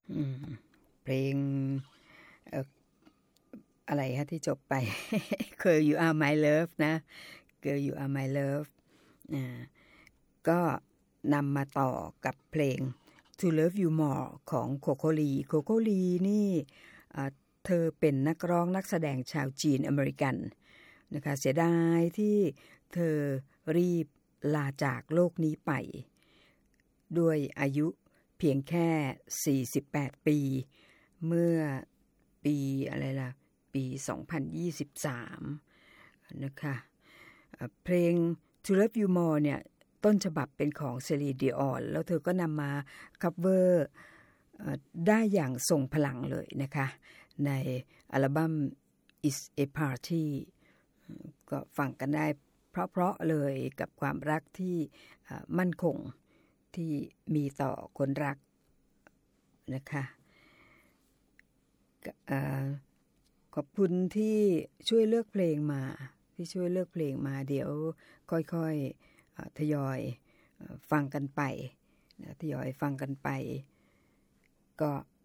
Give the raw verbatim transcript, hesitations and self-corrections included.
อืมเพลงเอ่ออะไรคะที่จบไป Girl You Are My Love นะ Girl You Are My Love อ่าก็นำมาต่อกับเพลง To Love You More ของโคโคลีโคโคลีนี่เธอเป็นนักร้องนักแสดงชาวจีนอเมริกันนะคะเสียดายที่เธอรีบลาจากโลกนี้ไปด้วยอายุเพียงแค่สี่สิบแปดปีเมื่อปีอะไรล่ะปีสองพันยี่สิบสามนะคะเพลง To Love You More เนี่ยต้นฉบับเป็นของเซลีน ดิออนแล้วเธอก็นำมาคัฟเวอร์ได้อย่างทรงพลังเลยนะคะในอัลบั้ม It's a Party ก็ฟังกันได้เพราะๆเลยกับความรักที่มั่นคงที่มีต่อคนรักนะคะขอบคุณที่ช่วยเลือกเพลงมาที่ช่วยเลือกเพลงมาเดี๋ยวค่อยๆทยอยฟังกันไปทยอยฟังกันไปก็